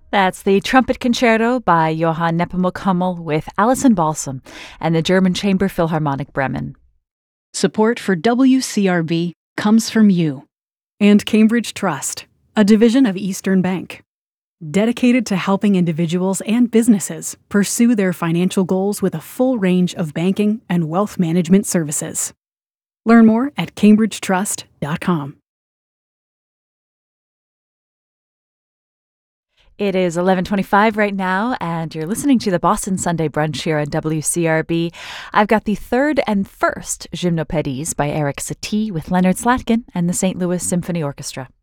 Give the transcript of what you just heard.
That's the Trumpet Concerto by Johann Nepomuk Hummel with Alison Balsam and the German Chamber Philharmonic Bremen. Support for WCRB comes from you and Cambridge Trust, a division of Eastern Bank, dedicated to helping individuals and businesses pursue their financial goals with a full range of banking and wealth management services. Learn more at cambridgetrust.com. It is 11:25 right now, and you're listening to the Boston Sunday Brunch here on WCRB. I've got the third and first Gymnopédies by Erik Satie with Leonard Slatkin and the St. Louis Symphony Orchestra.